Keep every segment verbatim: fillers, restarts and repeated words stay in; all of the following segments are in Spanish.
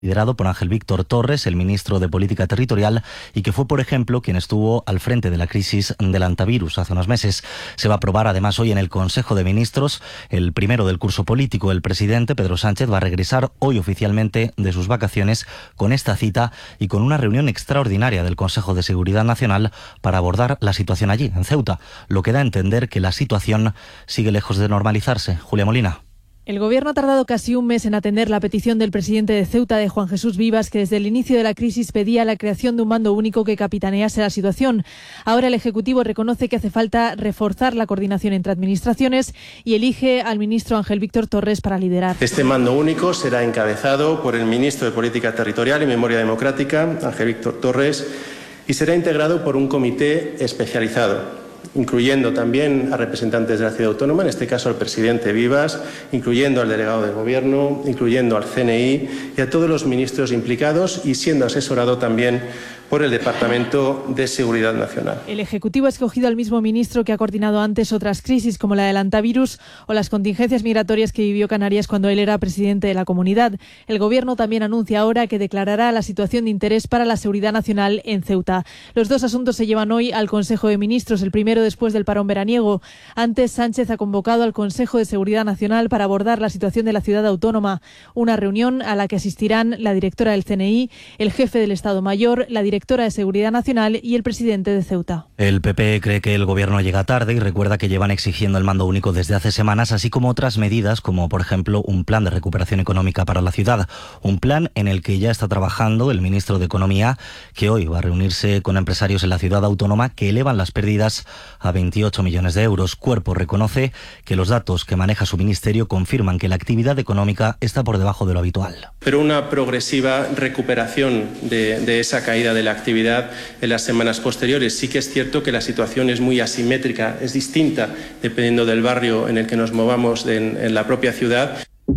liderado por Ángel Víctor Torres, el ministro de Política Territorial, y que fue, por ejemplo, quien estuvo al frente de la crisis del antivirus hace unos meses. Se va a aprobar además hoy en el Consejo de Ministros, el primero del curso político. El presidente Pedro Sánchez va a regresar hoy oficialmente de sus vacaciones con esta cita y con una reunión extraordinaria del Consejo de Seguridad Nacional para abordar la situación allí, en Ceuta, lo que da a entender que la situación sigue lejos de normalizarse. Julia Molina. El Gobierno ha tardado casi un mes en atender la petición del presidente de Ceuta, de Juan Jesús Vivas, que desde el inicio de la crisis pedía la creación de un mando único que capitanease la situación. Ahora el Ejecutivo reconoce que hace falta reforzar la coordinación entre administraciones y elige al ministro Ángel Víctor Torres para liderar. Este mando único será encabezado por el ministro de Política Territorial y Memoria Democrática, Ángel Víctor Torres, y será integrado por un comité especializado, incluyendo también a representantes de la ciudad autónoma, en este caso al presidente Vivas, incluyendo al delegado del Gobierno, incluyendo al C N I y a todos los ministros implicados, y siendo asesorado también por el Departamento de Seguridad Nacional. El Ejecutivo ha escogido al mismo ministro que ha coordinado antes otras crisis como la del antivirus o las contingencias migratorias que vivió Canarias cuando él era presidente de la comunidad. El Gobierno también anuncia ahora que declarará la situación de interés para la seguridad nacional en Ceuta. Los dos asuntos se llevan hoy al Consejo de Ministros, el primero después del parón veraniego. Antes, Sánchez ha convocado al Consejo de Seguridad Nacional para abordar la situación de la ciudad autónoma, una reunión a la que asistirán la directora del C N I, el jefe del Estado Mayor, la directora de Seguridad Nacional y el presidente de Ceuta. El P P cree que el Gobierno llega tarde y recuerda que llevan exigiendo el mando único desde hace semanas, así como otras medidas como, por ejemplo, un plan de recuperación económica para la ciudad. Un plan en el que ya está trabajando el ministro de Economía, que hoy va a reunirse con empresarios en la ciudad autónoma que elevan las pérdidas a veintiocho millones de euros. Cuerpo reconoce que los datos que maneja su ministerio confirman que la actividad económica está por debajo de lo habitual. Pero una progresiva recuperación de, de esa caída de la actividad en las semanas posteriores. Sí que es cierto que la situación es muy asimétrica, es distinta dependiendo del barrio en el que nos movamos en, en la propia ciudad.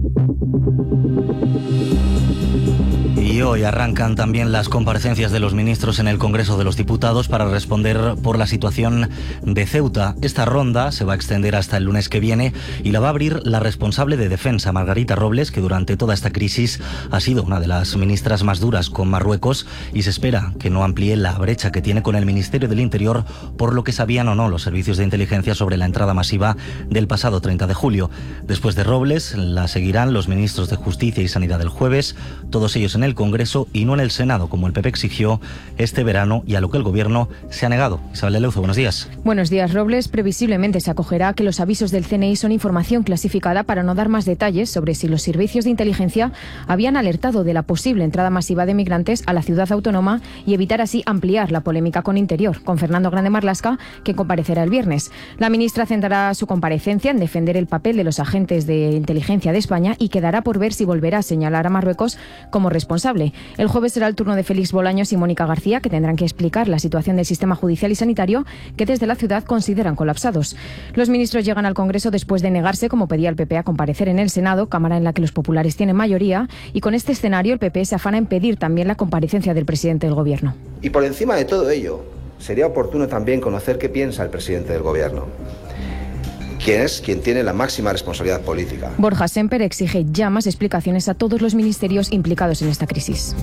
Y hoy arrancan también las comparecencias de los ministros en el Congreso de los Diputados para responder por la situación de Ceuta. Esta ronda se va a extender hasta el lunes que viene y la va a abrir la responsable de Defensa, Margarita Robles, que durante toda esta crisis ha sido una de las ministras más duras con Marruecos, y se espera que no amplíe la brecha que tiene con el Ministerio del Interior por lo que sabían o no los servicios de inteligencia sobre la entrada masiva del pasado treinta de julio. Después de Robles la seguirán los ministros de Justicia y Sanidad el jueves, todos ellos en el Congreso y no en el Senado, como el P P exigió este verano y a lo que el Gobierno se ha negado. Isabel de Leuzo, buenos días. Buenos días. Robles previsiblemente se acogerá a que los avisos del C N I son información clasificada para no dar más detalles sobre si los servicios de inteligencia habían alertado de la posible entrada masiva de migrantes a la ciudad autónoma y evitar así ampliar la polémica con Interior, con Fernando Grande Marlaska, que comparecerá el viernes. La ministra centrará su comparecencia en defender el papel de los agentes de inteligencia de España y quedará por ver si volverá a señalar a Marruecos como responsable. El jueves será el turno de Félix Bolaños y Mónica García, que tendrán que explicar la situación del sistema judicial y sanitario que desde la ciudad consideran colapsados. Los ministros llegan al Congreso después de negarse, como pedía el P P, a comparecer en el Senado, cámara en la que los populares tienen mayoría, y con este escenario el P P se afana en pedir también la comparecencia del presidente del Gobierno. Y por encima de todo ello, sería oportuno también conocer qué piensa el presidente del Gobierno, quien es quien tiene la máxima responsabilidad política. Borja Semper exige ya más explicaciones a todos los ministerios implicados en esta crisis.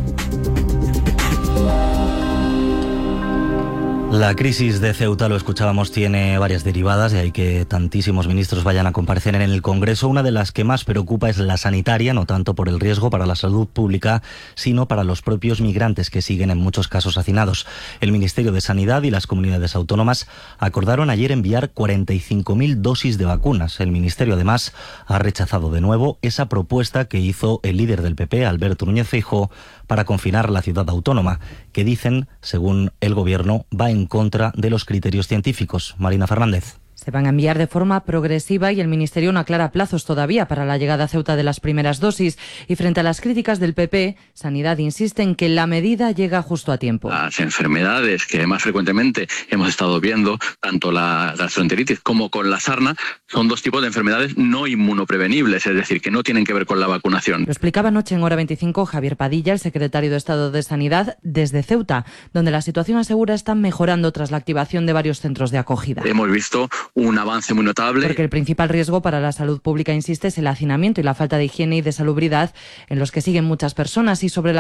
La crisis de Ceuta, lo escuchábamos, tiene varias derivadas, y hay que tantísimos ministros vayan a comparecer en el Congreso. Una de las que más preocupa es la sanitaria, no tanto por el riesgo para la salud pública, sino para los propios migrantes que siguen en muchos casos hacinados. El Ministerio de Sanidad y las comunidades autónomas acordaron ayer enviar cuarenta y cinco mil dosis de vacunas. El Ministerio además ha rechazado de nuevo esa propuesta que hizo el líder del P P, Alberto Núñez Feijóo, para confinar la ciudad autónoma, que dicen, según el Gobierno, va en contra de los criterios científicos. Marina Fernández. Se van a enviar de forma progresiva y el Ministerio no aclara plazos todavía para la llegada a Ceuta de las primeras dosis. Y frente a las críticas del P P, Sanidad insiste en que la medida llega justo a tiempo. Las enfermedades que más frecuentemente hemos estado viendo, tanto la gastroenteritis como con la sarna, son dos tipos de enfermedades no inmunoprevenibles, es decir, que no tienen que ver con la vacunación. Lo explicaba anoche en Hora veinticinco Javier Padilla, el secretario de Estado de Sanidad, desde Ceuta, donde la situación, asegura, está mejorando tras la activación de varios centros de acogida. Hemos visto un avance muy notable. Porque el principal riesgo para la salud pública, insiste, es el hacinamiento y la falta de higiene y de salubridad en los que siguen muchas personas. Y sobre la